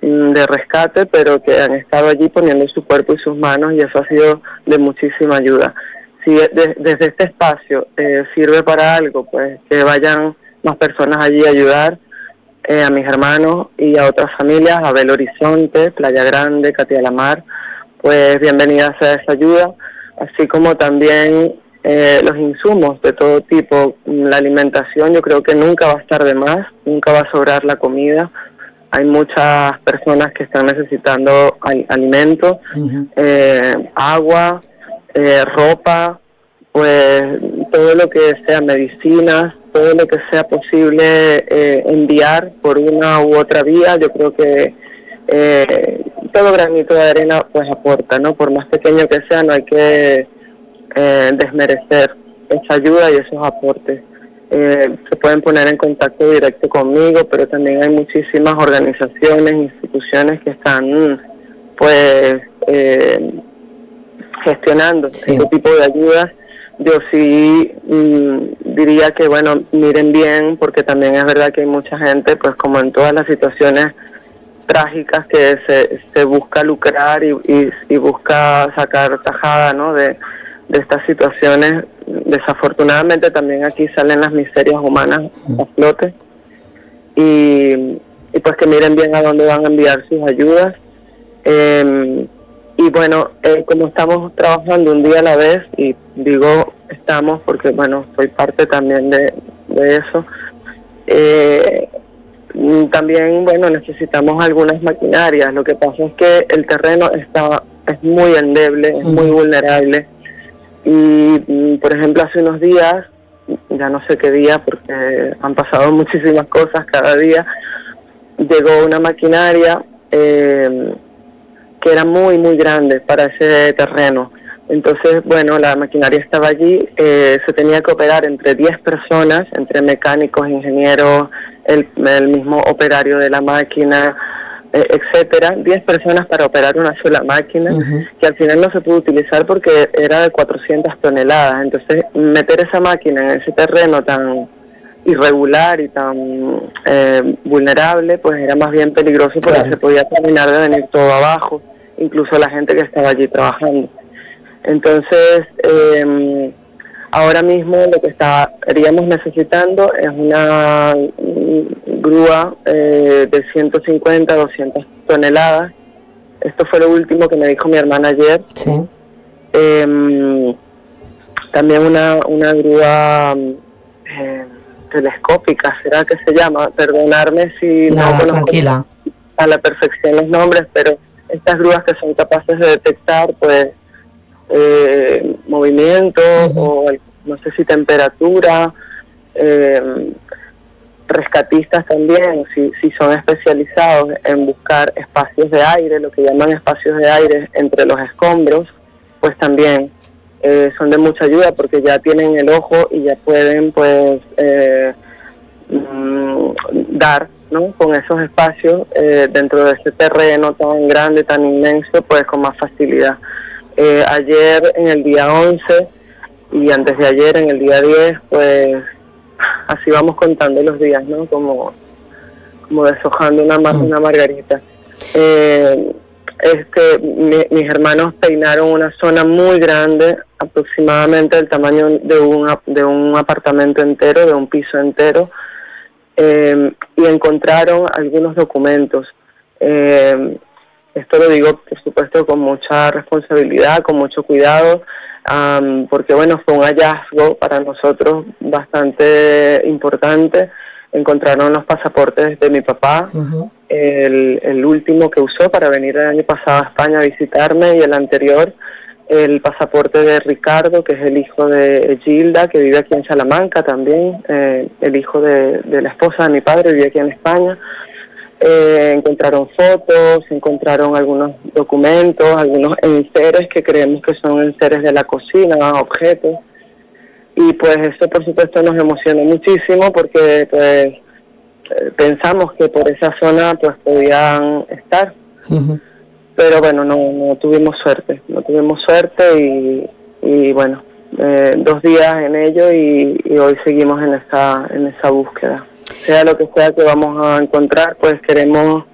de rescate, pero que han estado allí poniendo su cuerpo y sus manos, y eso ha sido de muchísima ayuda. Si desde este espacio sirve para algo, pues que vayan más personas allí a ayudar, a mis hermanos y a otras familias, a Belo Horizonte, Playa Grande, Catia la Mar, pues bienvenida sea esa ayuda, así como también los insumos de todo tipo. La alimentación, yo creo que nunca va a estar de más, nunca va a sobrar la comida. Hay muchas personas que están necesitando alimentos, agua, ropa, pues todo lo que sea medicinas, todo lo que sea posible enviar por una u otra vía. Yo creo que todo granito de arena pues aporta, ¿no? Por más pequeño que sea, no hay que desmerecer esa ayuda y esos aportes. Se pueden poner en contacto directo conmigo, pero también hay muchísimas organizaciones, instituciones que están pues gestionando este tipo de ayudas. Yo sí diría que, bueno, miren bien, porque también es verdad que hay mucha gente, pues como en todas las situaciones trágicas, que se busca lucrar y busca sacar tajada, ¿no?, de estas situaciones. Desafortunadamente también aquí salen las miserias humanas a flote, y pues que miren bien a dónde van a enviar sus ayudas. Y bueno, como estamos trabajando un día a la vez, y digo estamos porque, bueno, soy parte también de eso, también, bueno, necesitamos algunas maquinarias. Lo que pasa es que el terreno es muy endeble, es muy vulnerable, y por ejemplo hace unos días, ya no sé qué día porque han pasado muchísimas cosas cada día, llegó una maquinaria que era muy muy grande para ese terreno. Entonces, bueno, la maquinaria estaba allí, se tenía que operar entre 10 personas, entre mecánicos, ingenieros, el mismo operario de la máquina, etcétera. 10 personas para operar una sola máquina, que al final no se pudo utilizar porque era de 400 toneladas. Entonces, meter esa máquina en ese terreno tan irregular y tan vulnerable, pues era más bien peligroso, porque se podía terminar de venir todo abajo, incluso la gente que estaba allí trabajando. Entonces, ahora mismo lo que estaríamos necesitando es una grúa de 150, 200 toneladas. Esto fue lo último que me dijo mi hermana ayer. Sí. También una grúa telescópica, ¿será que se llama? Perdonarme si no conozco tranquila a la perfección los nombres, pero estas grúas que son capaces de detectar, pues, movimiento, o no sé si temperatura, rescatistas también, si son especializados en buscar espacios de aire, lo que llaman espacios de aire entre los escombros, pues también son de mucha ayuda, porque ya tienen el ojo y ya pueden, pues, dar, ¿no?, con esos espacios dentro de ese terreno tan grande, tan inmenso, pues con más facilidad. Ayer, en el día 11, y antes de ayer, en el día 10, pues así vamos contando los días, ¿no?, como deshojando una margarita. Mis hermanos peinaron una zona muy grande, aproximadamente del tamaño de un apartamento entero, de un piso entero, y encontraron algunos documentos. Esto lo digo, por supuesto, con mucha responsabilidad, con mucho cuidado, porque, bueno, fue un hallazgo para nosotros bastante importante. Encontraron los pasaportes de mi papá, el último que usó para venir el año pasado a España a visitarme, y el anterior, el pasaporte de Ricardo, que es el hijo de Gilda, que vive aquí en Salamanca también, el hijo de la esposa de mi padre, vive aquí en España. Encontraron fotos, encontraron algunos documentos, algunos enseres que creemos que son enseres de la cocina, objetos, y pues eso por supuesto nos emocionó muchísimo, porque pues pensamos que por esa zona pues podían estar, pero bueno, no tuvimos suerte y bueno, 2 días en ello, y hoy seguimos en esa búsqueda. Sea lo que sea que vamos a encontrar, pues queremos